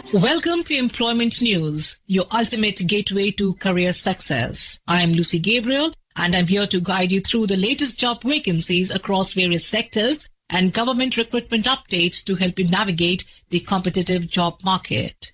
Welcome to Employment News, your ultimate gateway to career success. I am Lucy Gabriel, and I'm here to guide you through the latest job vacancies across various sectors and government recruitment updates to help you navigate the competitive job market.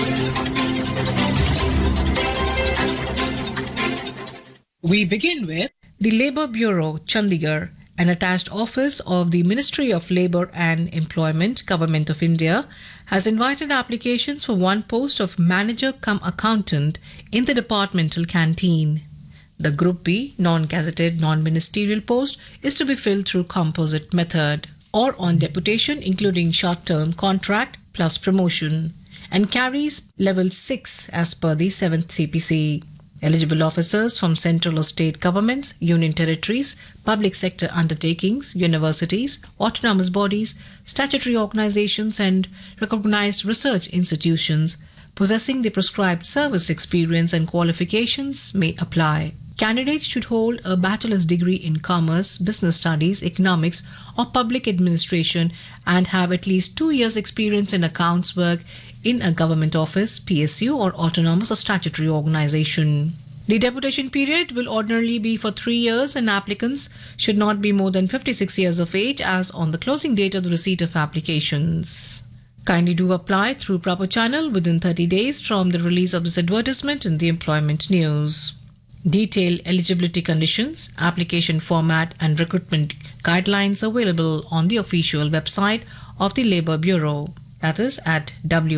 We begin with the Labour Bureau, Chandigarh, an attached office of the Ministry of Labour and Employment, Government of India, has invited applications for one post of manager cum accountant in the departmental canteen. The Group B, non-gazetted, non-ministerial post is to be filled through composite method or on deputation, including short-term contract plus promotion, and carries level 6 as per the 7th CPC. Eligible officers from central or state governments, union territories, public sector undertakings, universities, autonomous bodies, statutory organizations, and recognized research institutions possessing the prescribed service experience and qualifications may apply. Candidates should hold a bachelor's degree in commerce, business studies, economics, or public administration and have at least 2 years' experience in accounts work in a government office, PSU, or autonomous or statutory organization. The deputation period will ordinarily be for 3 years, and applicants should not be more than 56 years of age as on the closing date of the receipt of applications. Kindly do apply through proper channel within 30 days from the release of this advertisement in the Employment News. Detailed eligibility conditions, application format, and recruitment guidelines available on the official website of the Labour Bureau. That is at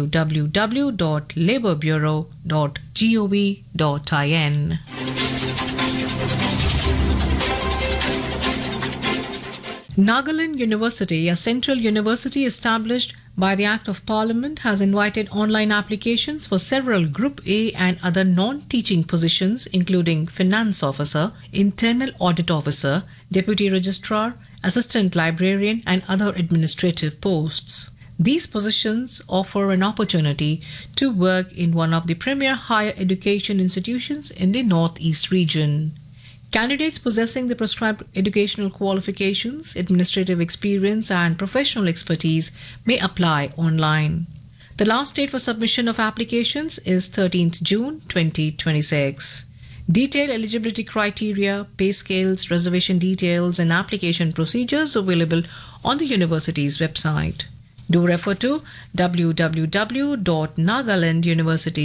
www.labourbureau.gov.in. Nagaland University, a central university established by the Act of Parliament, has invited online applications for several Group A and other non-teaching positions, including Finance Officer, Internal Audit Officer, Deputy Registrar, Assistant Librarian, and other administrative posts. These positions offer an opportunity to work in one of the premier higher education institutions in the Northeast region. Candidates possessing the prescribed educational qualifications, administrative experience, and professional expertise may apply online. The last date for submission of applications is 13th June 2026. Detailed eligibility criteria, pay scales, reservation details, and application procedures available on the university's website. Do refer to www.nagalanduniversity